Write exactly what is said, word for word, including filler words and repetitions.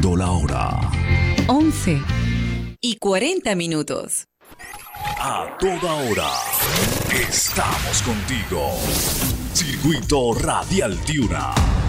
Marcando la hora. once y cuarenta minutos. A toda hora estamos contigo. Circuito Radial Tiuna.